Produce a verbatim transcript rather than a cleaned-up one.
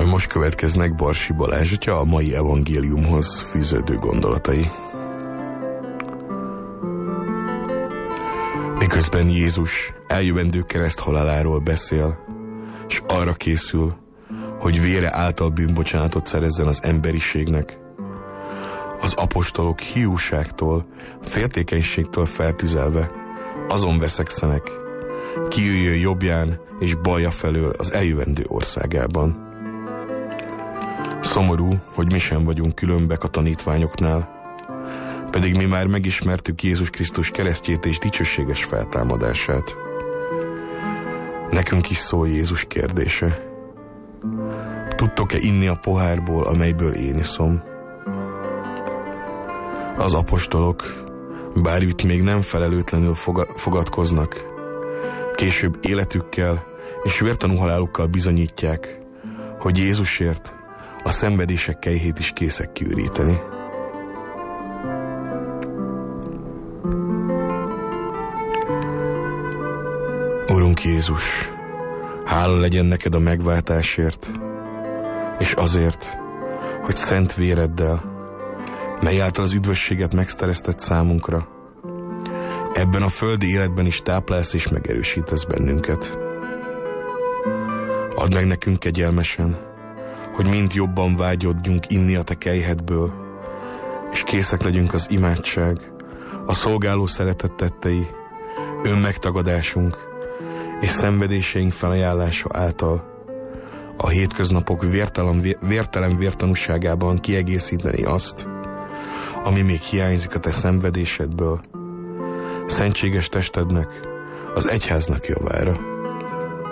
Most következnek Barsi Balázs atya a mai evangéliumhoz fűződő gondolatai. Miközben Jézus eljövendő kereszthaláláról beszél, és arra készül, hogy vére által bűnbocsánatot szerezzen az emberiségnek, az apostolok hiúságtól, féltékenységtől feltüzelve azon veszekszenek, ki jöjjön jobbján és balja felől az eljövendő országában. Szomorú, hogy mi sem vagyunk különbek a tanítványoknál, pedig mi már megismertük Jézus Krisztus keresztjét és dicsőséges feltámadását. Nekünk is szól Jézus kérdése. Tudtok-e inni a pohárból, amelyből én iszom? Az apostolok, bár itt még nem felelőtlenül fogadkoznak, később életükkel és vértanú halálukkal bizonyítják, hogy Jézusért a szenvedések kelyhét is készek kiüríteni. Urunk Jézus, hála legyen neked a megváltásért, és azért, hogy szent véreddel, mely által az üdvösséget megszerezted számunkra, ebben a földi életben is táplálsz és megerősítesz bennünket. Add meg nekünk kegyelmesen, hogy mind jobban vágyodjunk inni a te kelyhedből, és készek legyünk az imádság, a szolgáló szeretet tettei, önmegtagadásunk és szenvedéseink felajánlása által a hétköznapok vértelen, vértelen vértanúságában kiegészíteni azt, ami még hiányzik a te szenvedésedből, szentséges testednek, az egyháznak javára.